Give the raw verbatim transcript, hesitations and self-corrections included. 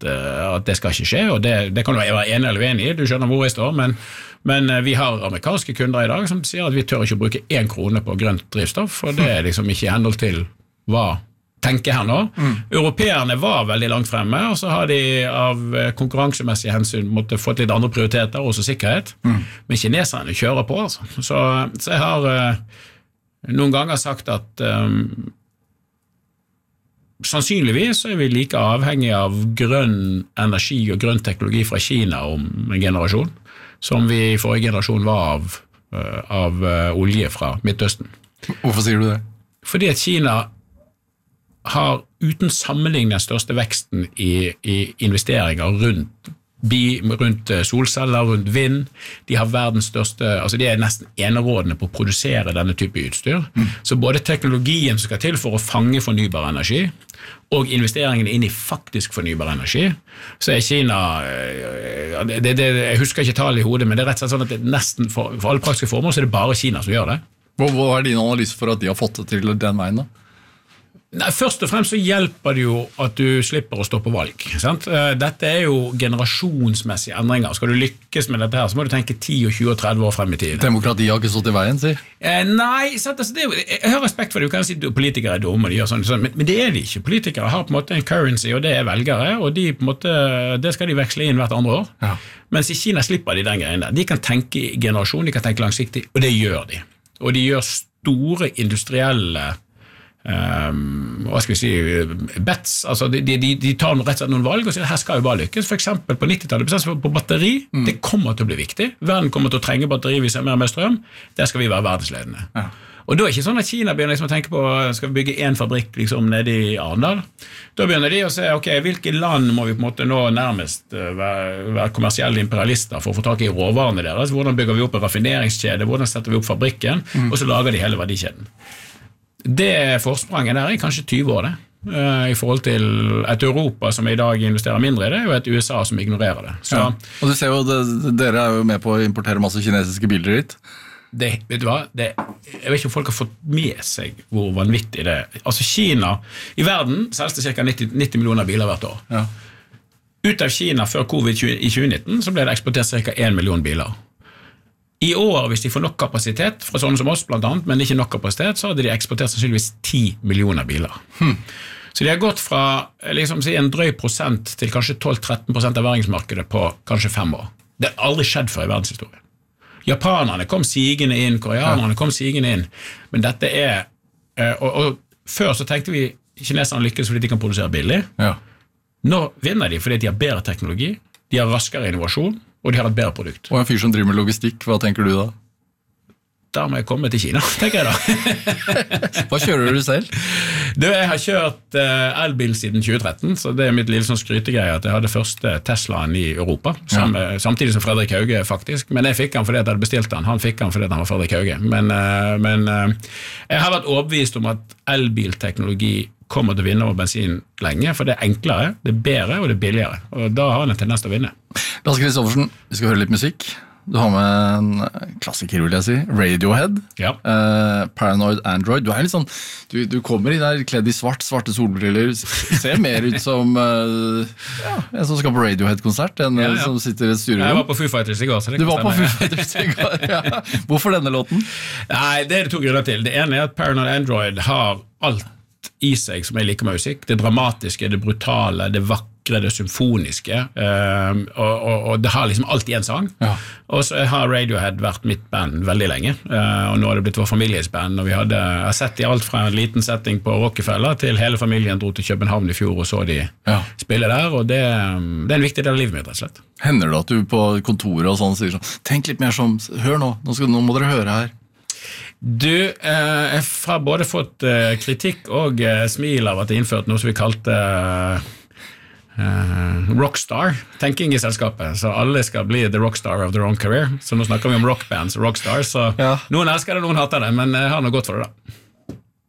at, at det skal ikke skje, og det, det kan du være enig eller uenig i, du skjønner hvor jeg står, men, men vi har amerikanske kunder i dag som sier at vi tør ikke bruke én krone på grønt drivstoff, og det er liksom ikke i henhold til hva tenker her nå. Mm. Europeerne var veldig langt fremme, og så har de av konkurransemessige hensyn måtte fått litt andre prioriteter, også sikkerhet, mm. men kineserne kjører på, altså. Så, så jeg har uh, noen ganger sagt at um, sannsynligvis er vi like avhengige av grønn energi og grønn teknologi fra Kina om en generasjon, som vi i forrige generasjon var av, av olje fra Midtøsten. Hvorfor sier du det? Fordi at Kina har uten sammenligning den største veksten i, i investeringer rundt Bi, rundt solceller, rundt vind, de har verdens største, altså de er nesten enerådende på å produsere denne type utstyr, mm. så både teknologien som skal til for å fange fornybar energi, og investeringene inn i faktisk fornybar energi, så er Kina, det, det, jeg husker ikke tallet i hodet, men det er rett og slett sånn at det nesten, for, for alle praktiske formål, så er det bare Kina som gjør det. Hva, hva er din analyse for at de har fått det til den veien da? Nei, først og fremst så hjelper det jo at du slipper å stå på valg. Sant? Dette er jo generasjonsmessige endringer. Skal du lykkes med dette her, så må du tenke ti, tjue og tretti år frem i tiden. Demokrati har ikke stått i veien, sier? Eh, nei, sant? Altså, det er jo, jeg har respekt for det. Du kan si at politikere er dumme, de gjør sånn, sånn, men, men det er de ikke. Politikere har på en måte en currency, og det er velgere, og de, på en måte, det skal de veksle inn hvert andre år. Ja. Mens i Kina slipper de den greien der. De kan tenke i generasjon, de kan tenke langsiktig, og det gjør de. Og de gjør store industrielle Um, hva skal vi si bets, altså de, de, de tar rett og slett noen valg og sier her skal jo bare lykkes, for eksempel på nittitallet på batteri, mm. det kommer til å bli viktig, verden kommer til å trenge batteri hvis det er mer og mer strøm, der skal vi være verdensledende ja. Og da er det ikke sånn at Kina begynner liksom å tenke på skal vi bygge en fabrikk liksom nede i Arendal, da begynner de å se ok, hvilke land må vi på en måte nå nærmest være, være kommersielle imperialister for å få tak i råvarene deres, hvordan bygger vi opp en raffineringskjede, hvordan setter vi opp fabrikken, mm. og så lager de hele verdikjeden. Det forspranget der er kanskje tyve år det, uh, i forhold til et Europa som i dag investerer mindre i det, og et U S A som ignorerer det. Så, ja. Og du ser jo, det, dere er jo med på å importere masse kinesiske biler hit. Det, vet du hva, det, jeg vet ikke om folk har fått med seg hvor vanvittig det er. Altså Kina, i verden selges det ca. nitti, nitti millioner biler hvert år. Ja. Ut av Kina før covid i tjue nitten så ble det eksportert ca. en million biler. I år, hvis de får nok kapasitet, fra sånne som oss blant annet, men ikke nok kapasitet, så hadde de eksportert sannsynligvis ti millioner biler. Hmm. Så de har gått fra liksom, si, en drøy prosent til kanskje tolv til tretten prosent av verdensmarkedet på kanskje fem år. Det har aldri skjedd før i verdenshistorien. Japanerne kom sigende inn, koreanerne kom sigende inn, men dette er, og, og før så tenkte vi kineserne lykkes fordi de kan produsere billig. Ja. Nå vinner de fordi de har bedre teknologi, de har raskere innovasjon, og de har et bedre produkt. Og en fyr som driver med logistikk, hva tenker du da? Da må jeg komme til Kina, tenker jeg da. Hva kjører du selv? Du, jeg har kjørt uh, elbil siden tjue tretten, så det er mitt lille sånn skrytegreie at jeg hadde første Teslaen i Europa, sam, ja. samtidig som Fredrik Hauge faktisk, men jeg fikk han fordi jeg hadde bestilt han, han fikk han fordi han var Fredrik Hauge. Men, uh, men uh, jeg har vært overbevist om at elbilteknologi kommer til å vinne over bensin lenge, for det er enklere, det er bedre og det er billigere, og da har han en tendens til å vinne. Lars Kristoffersen, vi skal høre litt musikk. Du har med en klassiker, vil jeg si, Radiohead, ja. uh, Paranoid Android. Du er litt sånn, du, du kommer i der kledd i svart, svarte solbriller, ser mer ut som uh, ja, en som skal på Radiohead-konsert, en ja, ja. som sitter i et styrerom. Jeg var på Foo Fighters i går, så det Du var på Foo Fighters i går, ja. Hvorfor denne låten? Nei, det er det to grunner til. Det ene er at Paranoid Android har alt i seg som jeg liker med musikk. Det dramatiske, det brutale, det vakre, det symfoniske, um, og, og, og det har liksom alt i en sang. Ja. Og så har Radiohead vært mitt band veldig lenge, uh, og nå har det blitt vår families band, og vi hadde, jeg har sett i alt fra en liten setting på Rockefeller til hele familien dro til København i fjor og så de ja. spille der, og det, det er en viktig del av livet mitt, rett og slett. Hender det at du på kontoret og sånn sier sånn, tenk litt mer som, hør nå, nå, skal, nå må dere høre her. Du, eh, jeg har både fått eh, kritikk og eh, smil av at det er innført noe som vi kalte eh, eh, rockstar, tenking i selskapet, så alle skal bli the rockstar of their own career, så nå snakker vi om rockbands og rockstars, så ja. noen elsker det, noen hater det, men jeg har noe godt for det da.